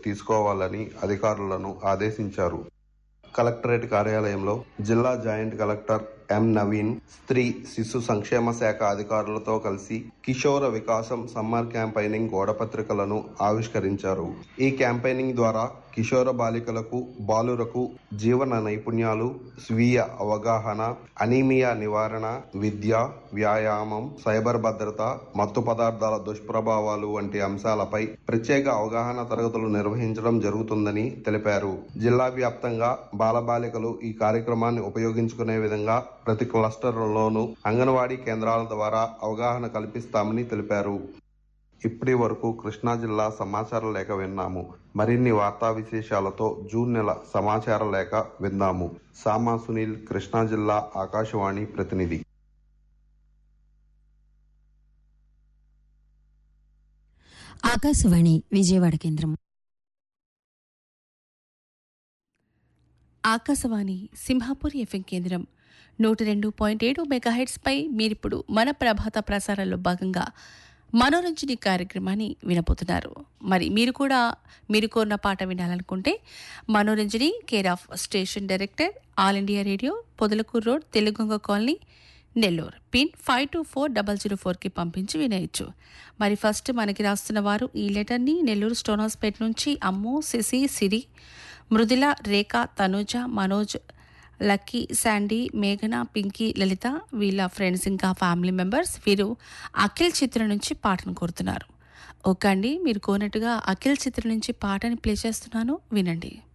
తీసుకోవాలని అధికారులను ఆదేశించారు. కలెక్టరేట్ కార్యాలయంలో జిల్లా జాయింట్ కలెక్టర్ ఎం నవీన్ స్త్రీ శిశు సంక్షేమ శాఖ అధికారులతో కలిసి కిషోర వికాసం సమ్మర్ క్యాంపెయినింగ్ గోడపత్రికలను ఆవిష్కరించారు. ఈ క్యాంపెయినింగ్ ద్వారా కిషోర బాలికలకు బాలురకు జీవన నైపుణ్యాలు, స్వీయ అవగాహన, అనీమియా నివారణ, విద్య, వ్యాయామం, సైబర్ భద్రత, మత్తు పదార్థాల దుష్ప్రభావాలు వంటి అంశాలపై ప్రత్యేక అవగాహన తరగతులు నిర్వహించడం జరుగుతుందని తెలిపారు. జిల్లా వ్యాప్తంగా బాలబాలికలు ఈ కార్యక్రమాన్ని ఉపయోగించుకునే విధంగా ప్రతి క్లస్టర్లోనూ అంగన్వాడీ కేంద్రాల ద్వారా అవగాహన కల్పిస్తామని తెలిపారు. ఇప్పటి వరకు కృష్ణా జిల్లా సమాచార లేఖ విన్నాము. మరిన్ని వార్తా విశేషాలతో జూన్ నెల సమాచార లేఖ విందాము. సామా సునీల్, కృష్ణా జిల్లా ఆకాశవాణి ప్రతినిధి. ఆకాశవాణి విజయవాడ కేంద్రం. ఆకాశవాణి సింహాపూర్ ఎఫ్ఎం కేంద్రం 102.7 మెగాహెర్ట్స్పై మీరిప్పుడు మన ప్రభాత ప్రసారాల్లో భాగంగా మనోరంజని కార్యక్రమాన్ని వినబోతున్నారు. మరి మీరు కోరిన పాట వినాలనుకుంటే మనోరంజని care of station director, all India radio, Podalakuru road, తెలుగొంగ colony, Nellore, pin 524004కి పంపించి వినేయచ్చు. మరి ఫస్ట్ మనకి రాస్తున్న వారు ఈ లెటర్ని నెల్లూరు స్టోన్ హౌస్పేట నుంచి అమ్ము, శశి, సిరి, మృదుల, రేఖ, తనుజ, మనోజ్, లక్కీ, శాండీ, మేఘన, పింకీ, లలిత, వీళ్ళ ఫ్రెండ్స్ ఇంకా ఫ్యామిలీ మెంబర్స్. వీరు అఖిల్ చిత్రం నుంచి పాటను కోరుతున్నారు. ఓకే అండి, మీరు కోరినట్టుగా అఖిల్ చిత్రం నుంచి పాటని ప్లే చేస్తున్నాను, వినండి.